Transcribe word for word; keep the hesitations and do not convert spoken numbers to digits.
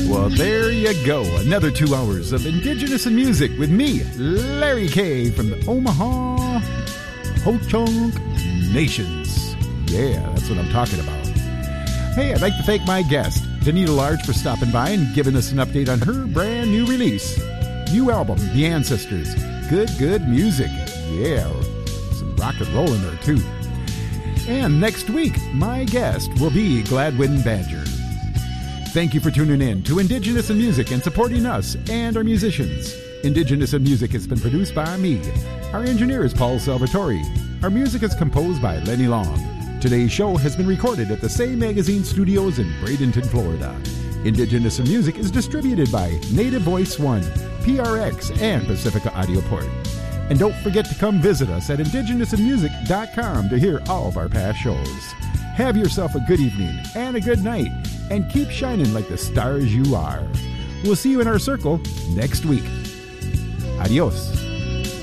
Well, there you go. Another two hours of Indigenous in Music with me, Larry K. from the Omaha Ho-Chunk Nations. Yeah, that's what I'm talking about. Hey, I'd like to thank my guest, Danita Large, for stopping by and giving us an update on her brand new release. New album, The Ancestors. Good, good music. Yeah, some rock and roll in there, too. And next week, my guest will be Gladwin Badger. Thank you for tuning in to Indigenous in Music and supporting us and our musicians. Indigenous in Music has been produced by me. Our engineer is Paul Salvatore. Our music is composed by Lenny Long. Today's show has been recorded at the Same Magazine Studios in Bradenton, Florida. Indigenous in Music is distributed by Native Voice One, P R X, and Pacifica Audio Port. And don't forget to come visit us at indigenous in music dot com to hear all of our past shows. Have yourself a good evening and a good night, and keep shining like the stars you are. We'll see you in our circle next week. Adios.